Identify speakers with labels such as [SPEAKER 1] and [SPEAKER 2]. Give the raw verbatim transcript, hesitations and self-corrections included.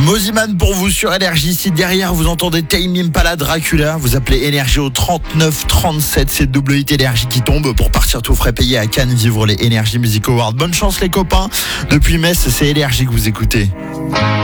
[SPEAKER 1] Moziman pour vous sur Énergie. Si derrière vous entendez Tame Impala Dracula, vous appelez Énergie au trente-neuf trente-sept. C'est W T Énergie qui tombe pour partir tout frais payé à Cannes, vivre les Énergie Music Awards. Bonne chance les copains. Depuis Metz, c'est Énergie que vous écoutez.